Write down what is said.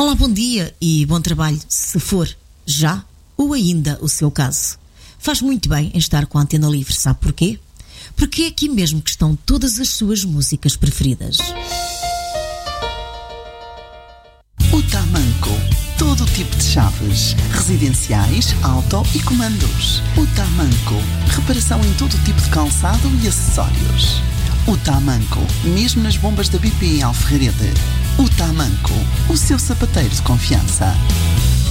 Olá, bom dia e bom trabalho, se for já ou ainda o seu caso. Faz muito bem em estar com a Antena Livre, sabe porquê? Porque é aqui mesmo que estão todas as suas músicas preferidas. O Tamanco. Todo tipo de chaves, residenciais, auto e comandos. O Tamanco. Reparação em todo tipo de calçado e acessórios. O Tamanco. Mesmo nas bombas da BP em Alferrarede. O Tamanco. O seu sapateiro de confiança.